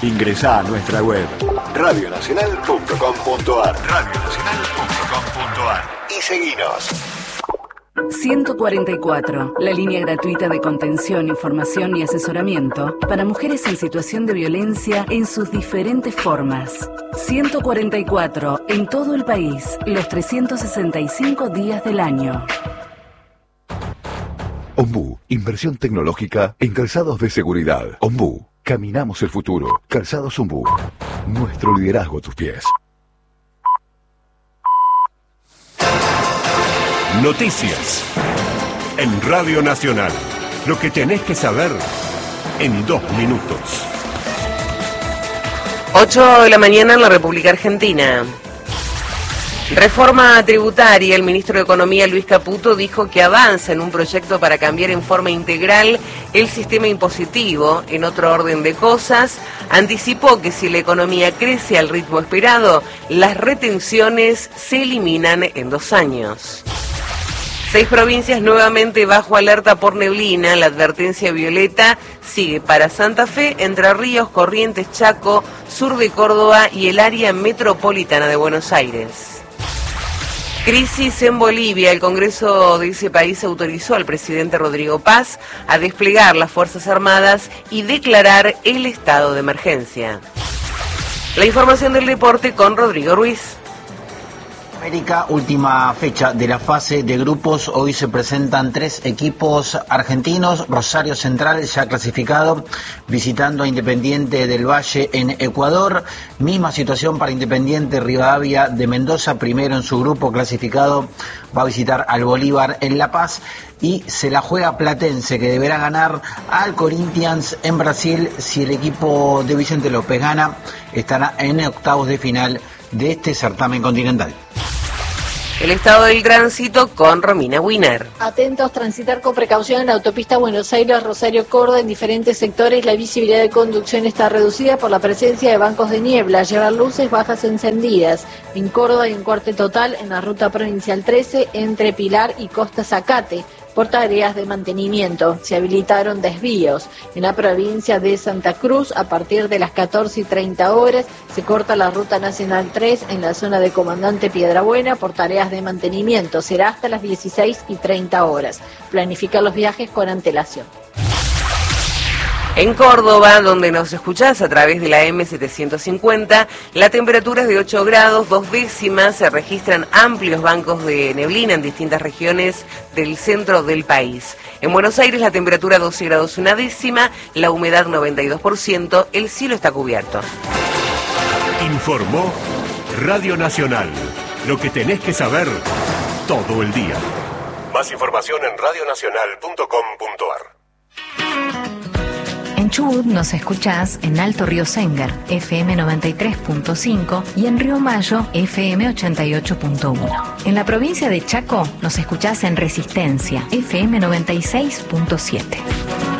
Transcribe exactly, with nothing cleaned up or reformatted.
Ingresá a nuestra web radio nacional punto com punto ar radio nacional punto com punto ar y seguinos. ciento cuarenta y cuatro, la línea gratuita de contención, información y asesoramiento para mujeres en situación de violencia en sus diferentes formas. ciento cuarenta y cuatro, en todo el país, los trescientos sesenta y cinco días del año. Ombú, inversión tecnológica en calzados de seguridad. Ombú, caminamos el futuro. Calzados Ombú, nuestro liderazgo a tus pies. Noticias en Radio Nacional. Lo que tenés que saber en dos minutos. ocho de la mañana en la República Argentina. Reforma tributaria. El ministro de Economía, Luis Caputo, dijo que avanza en un proyecto para cambiar en forma integral el sistema impositivo. En otro orden de cosas, anticipó que si la economía crece al ritmo esperado, las retenciones se eliminan en dos años. Seis provincias nuevamente bajo alerta por neblina. La advertencia violeta sigue para Santa Fe, Entre Ríos, Corrientes, Chaco, sur de Córdoba y el área metropolitana de Buenos Aires. Crisis en Bolivia. El Congreso de ese país autorizó al presidente Rodrigo Paz a desplegar las Fuerzas Armadas y declarar el estado de emergencia. La información del deporte con Rodrigo Ruiz. América, última fecha de la fase de grupos. Hoy se presentan tres equipos argentinos. Rosario Central ya clasificado, visitando a Independiente del Valle en Ecuador. Misma situación para Independiente Rivadavia de Mendoza, primero en su grupo clasificado. Va a visitar al Bolívar en La Paz. Y se la juega Platense, que deberá ganar al Corinthians en Brasil. Si el equipo de Vicente López gana, estará en octavos de final de este certamen continental. El estado del tránsito con Romina Wiener. Atentos, transitar con precaución en la autopista Buenos Aires-Rosario-Córdoba en diferentes sectores. La visibilidad de conducción está reducida por la presencia de bancos de niebla. Llevar luces bajas encendidas. En Córdoba hay un corte total en la ruta provincial trece entre Pilar y Costa Zacate por tareas de mantenimiento. Se habilitaron desvíos. En la provincia de Santa Cruz, a partir de las catorce y treinta horas, se corta la ruta nacional tres en la zona de Comandante Piedrabuena por tareas de mantenimiento. Será hasta las dieciséis y treinta horas. Planificar los viajes con antelación. En Córdoba, donde nos escuchás a través de la eme setecientos cincuenta, la temperatura es de ocho grados, dos décimas, se registran amplios bancos de neblina en distintas regiones del centro del país. En Buenos Aires la temperatura doce grados una décima, la humedad noventa y dos por ciento, el cielo está cubierto. Informó Radio Nacional. Lo que tenés que saber todo el día. Más información en radio nacional punto com punto ar. En Chubut nos escuchás en Alto Río Sengar, efe eme noventa y tres punto cinco y en Río Mayo, efe eme ochenta y ocho punto uno. En la provincia de Chaco nos escuchás en Resistencia, efe eme noventa y seis punto siete.